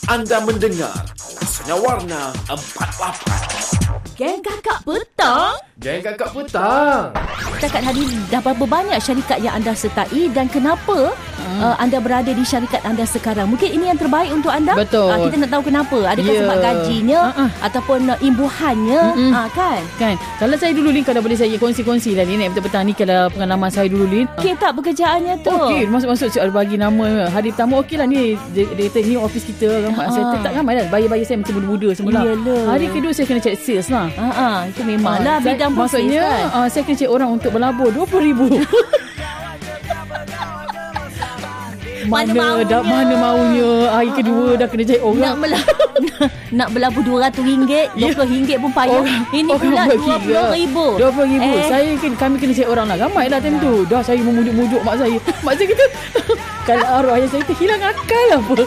Anda mendengar Sunar Warna 48. Geng Kakak Petang? Geng Kakak Petang. Setakat hari ini, dah berapa banyak syarikat yang anda sertai dan kenapa anda berada di syarikat anda sekarang? Mungkin ini yang terbaik untuk anda? Betul. Kita nak tahu kenapa. Adakah sebab gajinya ataupun imbuhannya? Kan? Kalau saya dulu, Lin, kalau boleh saya kongsi-kongsi lah, Lin, naik petang ni kalau pengalaman saya dulu, Lin. Okey tak pekerjaannya tu? Okey, masuk saya bagi nama. Hari pertama okey lah ni. Dia kata ni office kita. Saya tak ramai lah. Bayar-bayar saya macam muda-muda semula. Hari kedua saya kena check sales lah. Itu memanglah bidang proses maksudnya, kan? saya kena cek orang untuk berlabur RM20,000. Mana maunya. Hari kedua dah kena cek orang. Nak berlabur RM200, RM20 pun payah. Ini pula RM20,000. RM20,000. Kami kena cek orang lah. Ramai lah tentu. Dah saya memujuk-mujuk mak saya. Mak saya kata, kalau arwah ayah saya tu hilang akal apa.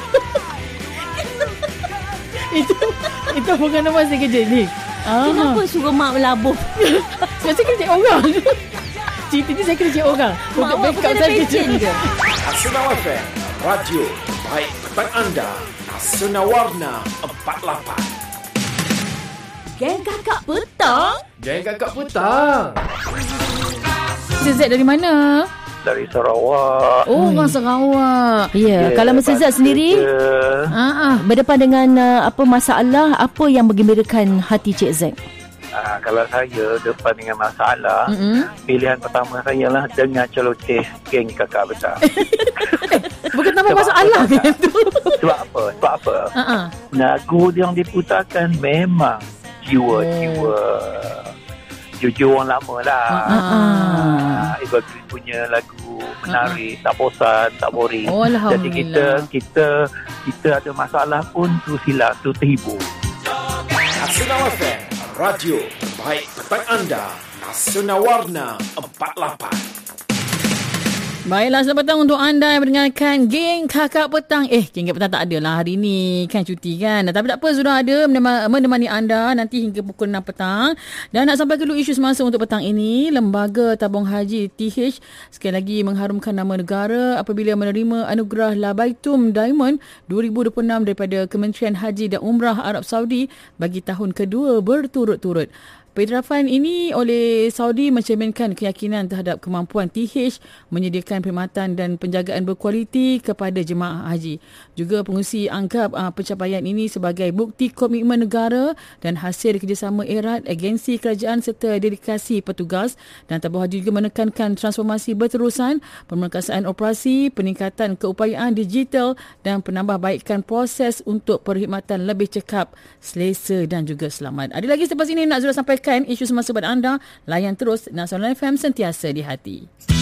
Itu pengalaman saya kerja ni. Kenapa suruh mak berlabur? Sebab saya kena cek orang. Cerita ni saya kena cek orang. Mak awak bukan ada pencen ke? Sunar FM, radio baik petang anda. Sunar Warna 48. Geng Kakak Petang? Geng Kakak Petang. Zed dari mana? Dari Sarawak. Oh, orang Sarawak. Ya, kalau Mr. Zed sendiri berdepan dengan apa masalah, apa yang menggembirakan hati Cik Zed? Kalau saya depan dengan masalah, pilihan pertama saya lah dengar celoteh Geng Kakak Petang. Bukan tambah masalah ke tu? Sebab apa? Lagu yang diputarkan memang jiwa jujur orang lama lah. Ibu punya lagu menarik, tak bosan, tak boring. Jadi kita ada masalah pun tu silap, tu terhibur. Sunar FM, radio baik petang anda. Sunar Warna 48. Baiklah, selamat petang untuk anda yang mendengarkan Geng Kakak Petang. Geng Kakak Petang tak ada lah hari ni, kan cuti kan. Tapi tak apa, sudah ada menemani anda nanti hingga pukul 6 petang. Dan nak sampai ke dulu isu semasa untuk petang ini, Lembaga Tabung Haji TH sekali lagi mengharumkan nama negara apabila menerima anugerah Labaitum Diamond 2026 daripada Kementerian Haji dan Umrah Arab Saudi bagi tahun kedua berturut-turut. Penyerahan ini oleh Saudi mencerminkan keyakinan terhadap kemampuan TH menyediakan perkhidmatan dan penjagaan berkualiti kepada jemaah haji. Juga pengurusi anggap pencapaian ini sebagai bukti komitmen negara dan hasil kerjasama erat agensi kerajaan serta dedikasi petugas. Dan Tabung Haji juga menekankan transformasi berterusan, pemerkasaan operasi, peningkatan keupayaan digital dan penambahbaikan proses untuk perkhidmatan lebih cekap, selesa dan juga selamat. Ada lagi selepas ini nak Zura sampaikan isu semasa pada anda. Layan terus Nasional FM, sentiasa di hati.